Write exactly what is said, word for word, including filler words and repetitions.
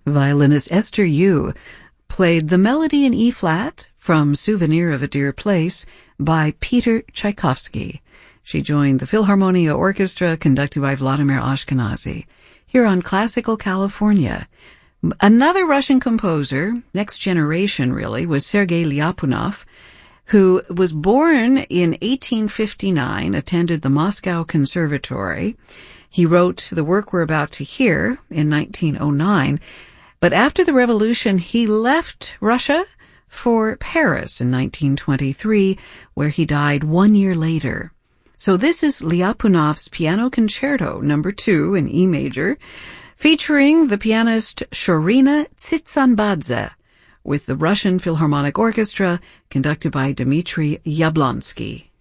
Violinist Esther Yu played the melody in E-flat from Souvenir of a Dear Place by Peter Tchaikovsky. She joined the Philharmonia Orchestra conducted by Vladimir Ashkenazy here on Classical California. Another Russian composer, next generation really, was Sergei Lyapunov, who was born in eighteen fifty-nine, attended the Moscow Conservatory. He wrote the work we're about to hear in nineteen oh nine, but after the revolution, he left Russia for Paris in nineteen twenty-three, where he died one year later. So this is Lyapunov's Piano Concerto number two in E major, featuring the pianist Shorina Tsitsanbadze, with the Russian Philharmonic Orchestra conducted by Dmitry Yablonsky.